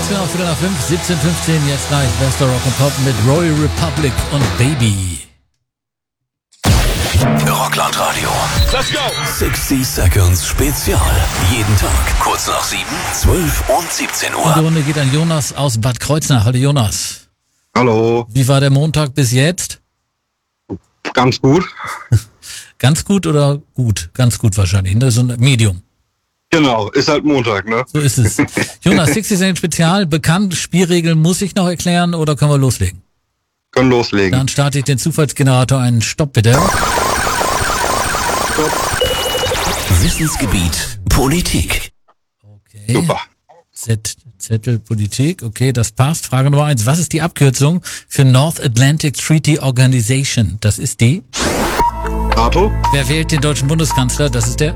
10 auf 4 nach 5, 17:15, jetzt gleich Bester Rock and Pop mit Royal Republic und Baby. Rockland Radio. Let's go! 60 Seconds Spezial. Jeden Tag, kurz nach 7, 12 und 17 Und die Uhr. Runde geht an Jonas aus Bad Kreuznach. Hallo Jonas. Hallo, Wie war der Montag bis jetzt? ganz gut. Ganz gut oder gut? Ganz gut wahrscheinlich, ne? So ein Medium. Genau, ist halt Montag, ne? So ist es. Jonas, 60 Seconds Spezial, bekannt, Spielregeln muss ich noch erklären oder können wir loslegen? Können loslegen. Dann starte ich den Zufallsgenerator, einen Stopp bitte. Wissensgebiet Politik. Okay. Super. Zettel Politik, okay, das passt. Frage Nummer 1. Was ist die Abkürzung für North Atlantic Treaty Organization? Das ist die. NATO? Wer wählt den deutschen Bundeskanzler? Das ist der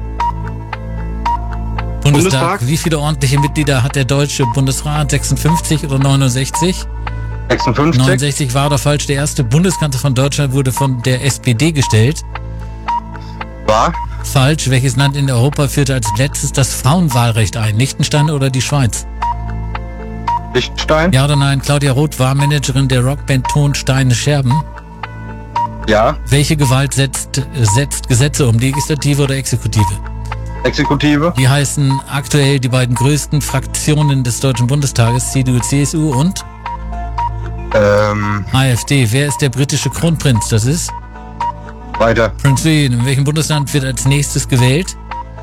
Bundestag. Wie viele ordentliche Mitglieder hat der deutsche Bundesrat? 56 oder 69? 56? 69 war oder falsch. Der erste Bundeskanzler von Deutschland wurde von der SPD gestellt. War? Falsch. Welches Land in Europa führte als letztes das Frauenwahlrecht ein? Liechtenstein oder die Schweiz? Liechtenstein? Ja oder nein? Claudia Roth war Managerin der Rockband Ton Steine Scherben. Ja. Welche Gewalt setzt Gesetze um? Legislative oder Exekutive? Exekutive? Die heißen aktuell die beiden größten Fraktionen des Deutschen Bundestages, CDU, CSU und AfD. Wer ist der britische Kronprinz? Das ist Weiter. Prince William. In welchem Bundesland wird als nächstes gewählt?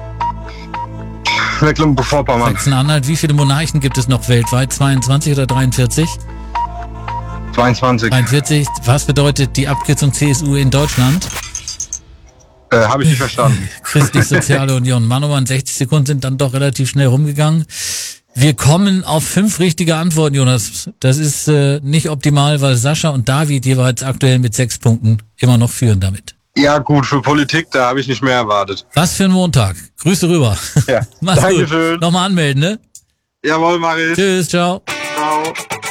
Mecklenburg-Vorpommern. Sachsen-Anhalt. Wie viele Monarchen gibt es noch weltweit? 22 oder 43? 22. 43. Was bedeutet die Abkürzung CSU in Deutschland? Habe ich nicht verstanden. Christlich-Soziale Union. Mann, oh Mann, 60 Sekunden sind dann doch relativ schnell rumgegangen. Wir kommen auf 5 richtige Antworten, Jonas. Das ist nicht optimal, weil Sascha und David jeweils aktuell mit 6 Punkten immer noch führen damit. Ja gut, für Politik, da habe ich nicht mehr erwartet. Was für ein Montag. Grüße rüber. Ja. Mach's Dankeschön. gut. Nochmal anmelden, ne? Jawohl, mach ich. Tschüss, ciao. Ciao.